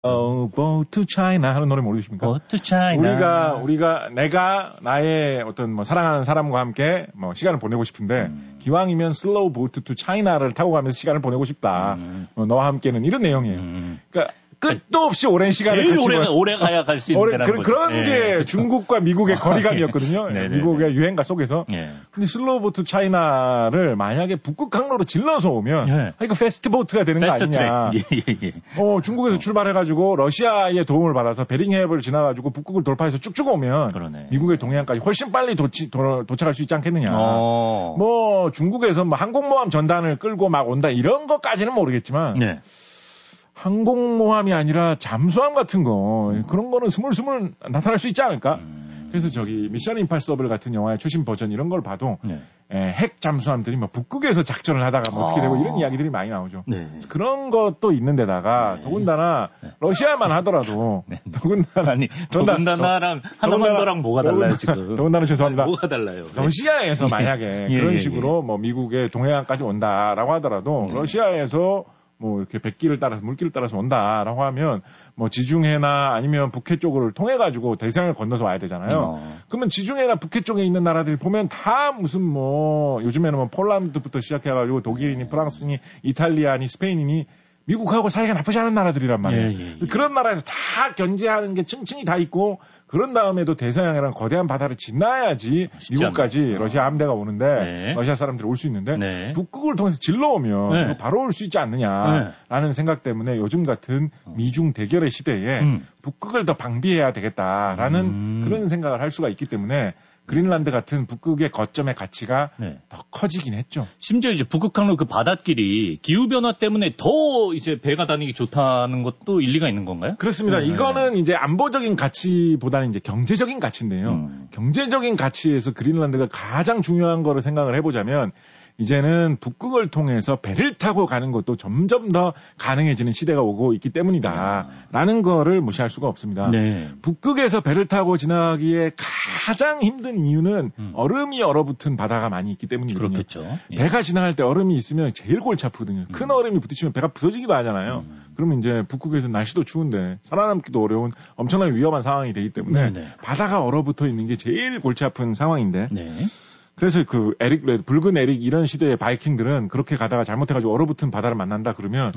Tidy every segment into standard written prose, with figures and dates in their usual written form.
Boat to China 하는 노래 모르십니까? Boat to China. 내가 나의 어떤 뭐 사랑하는 사람과 함께 뭐 시간을 보내고 싶은데 기왕이면 Slow Boat to China를 타고 가면서 시간을 보내고 싶다. 너와 함께는 이런 내용이에요. 그러니까 끝도 없이 오랜 시간을 제일 오래 가야 갈 수 있는 데라는 거죠. 그런 게 중국과 미국의 거리감이었거든요. 미국의 유행가 속에서. 근데 슬로우보트 차이나를 만약에 북극 항로로 질러서 오면 이거 패스트보트가 되는 거 아니냐. 중국에서 출발해가지고 러시아의 도움을 받아서 베링해협을 지나가지고 북극을 돌파해서 쭉쭉 오면 그러네. 미국의 동해안까지 훨씬 빨리 도착할 수 있지 않겠느냐. 뭐 중국에서 뭐 항공모함 전단을 끌고 막 온다 이런 것까지는 모르겠지만 항공모함이 아니라 잠수함 같은 거 그런 거는 스물스물 나타날 수 있지 않을까? 그래서 저기 미션 임팔서블 같은 영화의 최신 버전 이런 걸 봐도 핵 잠수함들이 뭐 북극에서 작전을 하다가 뭐 어떻게 되고 이런 이야기들이 많이 나오죠. 그런 것도 있는데다가 더군다나 러시아만 하더라도 더군다나랑 하나만더랑 뭐가 달라요 지금? 더군다나 죄송합니다. 뭐가 달라요? 러시아에서 만약에 그런 식으로 뭐 미국의 동해안까지 온다라고 하더라도 러시아에서 뭐 이렇게 물길을 따라서 온다라고 하면 뭐 지중해나 아니면 북해 쪽을 통해 가지고 대서양을 건너서 와야 되잖아요. 그러면 지중해나 북해 쪽에 있는 나라들이 보면 다 무슨 뭐 요즘에는 뭐 폴란드부터 시작해 가지고 독일이니 프랑스니 이탈리아니 스페인이니 미국하고 사이가 나쁘지 않은 나라들이란 말이에요. 그런 나라에서 다 견제하는 게 층층이 다 있고 그런 다음에도 대서양이라는 거대한 바다를 지나야지 미국까지 러시아 함대가 오는데 러시아 사람들이 올 수 있는데 북극을 통해서 질러오면 바로 올 수 있지 않느냐라는 생각 때문에 요즘 같은 미중 대결의 시대에 북극을 더 방비해야 되겠다라는 그런 생각을 할 수가 있기 때문에 그린란드 같은 북극의 거점의 가치가 더 커지긴 했죠. 심지어 이제 북극항로 그 바닷길이 기후변화 때문에 더 이제 배가 다니기 좋다는 것도 일리가 있는 건가요? 그렇습니다. 이거는 이제 안보적인 가치보다는 이제 경제적인 가치인데요. 경제적인 가치에서 그린란드가 가장 중요한 거를 생각을 해보자면 이제는 북극을 통해서 배를 타고 가는 것도 점점 더 가능해지는 시대가 오고 있기 때문이다라는 거를 무시할 수가 없습니다. 북극에서 배를 타고 지나기에 가장 힘든 이유는 얼음이 얼어붙은 바다가 많이 있기 때문이거든요. 그렇겠죠. 배가 지나갈 때 얼음이 있으면 제일 골치 아프거든요. 큰 얼음이 부딪히면 배가 부서지기도 하잖아요. 그러면 이제 북극에서 날씨도 추운데 살아남기도 어려운 엄청나게 위험한 상황이 되기 때문에 바다가 얼어붙어 있는 게 제일 골치 아픈 상황인데 그래서 그 붉은 에릭 이런 시대의 바이킹들은 그렇게 가다가 잘못해가지고 얼어붙은 바다를 만난다 그러면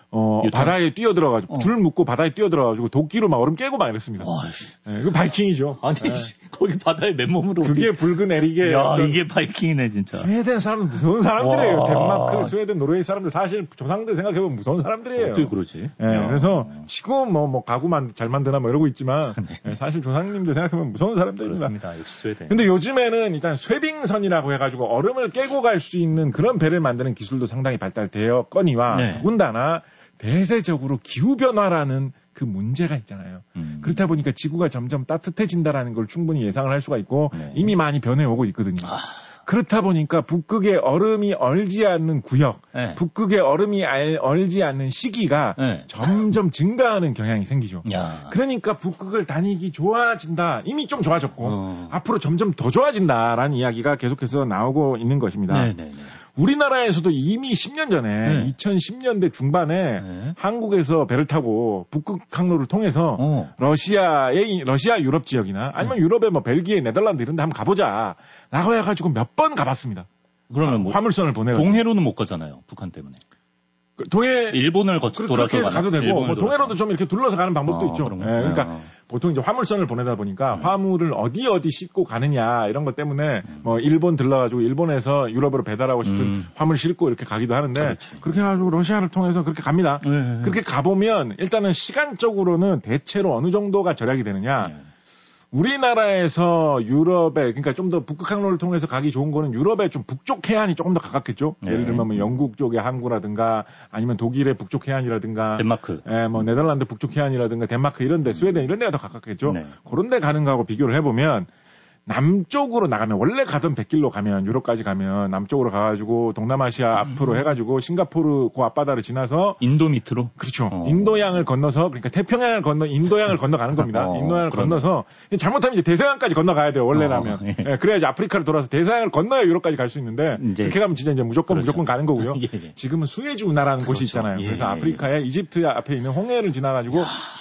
바다에 뛰어들어가지고 줄 묶고 바다에 뛰어들어가지고 도끼로 막 얼음 깨고 막 이랬습니다. 그 바이킹이죠. 아니 거기 바다에 맨몸으로 그게 붉은 에릭의 이게 바이킹이네 진짜. 스웨덴 사람은 무서운 사람들이에요. 덴마크, 스웨덴, 노르웨이 사람들 사실 조상들 생각해보면 무서운 사람들이에요. 어떻게 그러지? 그래서 지금 뭐 가구만 잘 만드나 뭐 이러고 있지만 사실 조상님들 생각해보면 무서운 사람들입니다. 그렇습니다. 역시 스웨덴. 근데 요즘에는 일단 쇠빙선이라고 해가지고 얼음을 깨고 갈 수 있는 그런 배를 만드는 기술도 상당히 발달되었거니와 더군다나 대세적으로 기후변화라는 그 문제가 있잖아요. 그렇다 보니까 지구가 점점 따뜻해진다라는 걸 충분히 예상을 할 수가 있고 이미 많이 변해오고 있거든요. 그렇다 보니까 북극의 얼음이 얼지 않는 구역, 북극의 얼음이 얼지 않는 시기가 점점 증가하는 경향이 생기죠. 그러니까 북극을 다니기 좋아진다. 이미 좀 좋아졌고 앞으로 점점 더 좋아진다라는 이야기가 계속해서 나오고 있는 것입니다. 우리나라에서도 이미 10년 전에 2010년대 중반에 한국에서 배를 타고 북극 항로를 통해서 러시아 유럽 지역이나 아니면 유럽의 뭐 벨기에, 네덜란드 이런 데 한번 가보자 라고 해가지고 몇 번 가봤습니다. 그러면 뭐 화물선을 보내가지고 동해로는 못 가잖아요. 북한 때문에. 일본을 돌아서 해서 가도 되고 뭐 동해로도 좀 이렇게 둘러서 가는 방법도 있죠. 그러니까 보통 이제 화물선을 보내다 보니까 화물을 어디 싣고 가느냐 이런 것 때문에 뭐 일본 들러가지고 일본에서 유럽으로 배달하고 싶은 화물 싣고 이렇게 가기도 하는데 그렇게 해가지고 러시아를 통해서 그렇게 갑니다. 그렇게 가보면 일단은 시간적으로는 대체로 어느 정도가 절약이 되느냐. 우리나라에서 유럽에 그러니까 좀 더 북극 항로를 통해서 가기 좋은 거는 유럽의 좀 북쪽 해안이 조금 더 가깝겠죠. 예를 들면 뭐 영국 쪽의 항구라든가 아니면 독일의 북쪽 해안이라든가 덴마크, 뭐 네덜란드 북쪽 해안이라든가 덴마크 이런데 스웨덴 이런 데가 더 가깝겠죠. 그런 데 가는 거하고 비교를 해보면 남쪽으로 나가면 원래 가던 백길로 가면 유럽까지 가면 남쪽으로 가가지고 동남아시아 앞으로 해가지고 싱가포르 그 앞바다를 지나서 인도 밑으로 그렇죠. 인도양을 건너서 그러니까 태평양을 건너 인도양을 건너가는 겁니다. 인도양을 건너서 잘못하면 이제 대서양까지 건너가야 돼요. 원래라면 예, 그래야지 아프리카를 돌아서 대서양을 건너야 유럽까지 갈 수 있는데 그렇게 가면 진짜 이제 무조건 가는 거고요. 예. 지금은 수에즈 운하라는 곳이 있잖아요. 그래서 아프리카의 이집트 앞에 있는 홍해를 지나가지고